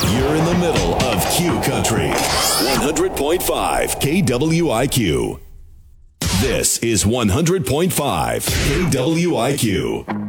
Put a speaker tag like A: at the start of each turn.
A: You're in the middle of Q Country. 100.5 KWIQ. This is 100.5 KWIQ.